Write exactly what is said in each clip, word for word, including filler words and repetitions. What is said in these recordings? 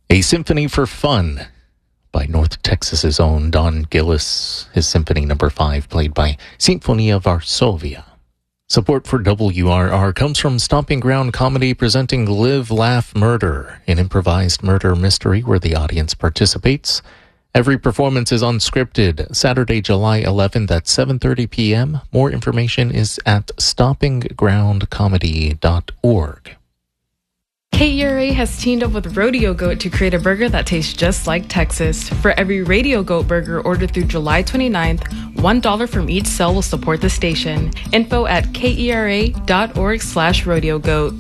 A Symphony for Fun by North Texas's own Don Gillis, his Symphony Number five, played by Sinfonia Varsovia. Support for W R R comes from Stomping Ground Comedy, presenting Live, Laugh, Murder, an improvised murder mystery where the audience participates. Every performance is unscripted. Saturday, July eleventh at seven thirty p.m. More information is at stomping ground comedy dot org. K E R A has teamed up with Rodeo Goat to create a burger that tastes just like Texas. For every Radio Goat burger ordered through July twenty-ninth, one dollar from each sale will support the station. Info at kera.org slash rodeo goat.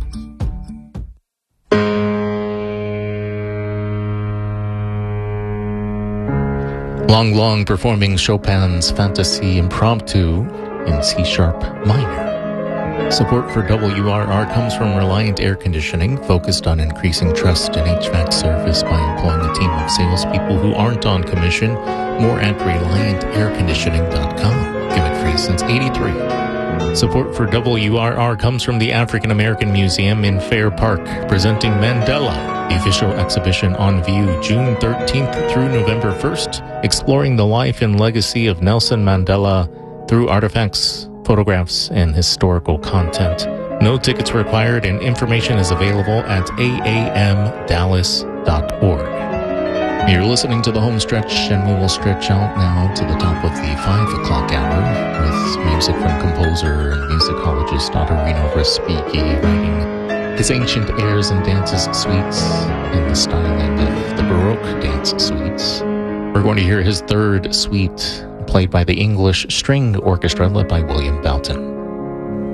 Long Long performing Chopin's Fantasy Impromptu in C-sharp minor. Support for W R R comes from Reliant Air Conditioning, focused on increasing trust in H V A C service by employing a team of salespeople who aren't on commission. More at reliant air conditioning dot com. Give it free since eighty-three. Support for W R R comes from the African American Museum in Fair Park, presenting Mandela, the official exhibition on view June thirteenth through November first, exploring the life and legacy of Nelson Mandela through artifacts, photographs, and historical content. No tickets required, and information is available at a a m dallas dot org. You're listening to the home stretch, and we will stretch out now to the top of the five o'clock hour with music from composer and musicologist Ottorino Respighi, writing his ancient airs and dances suites in the styling of the Baroque dance suites. We're going to hear his third suite, played by the English String Orchestra led by William Boughton.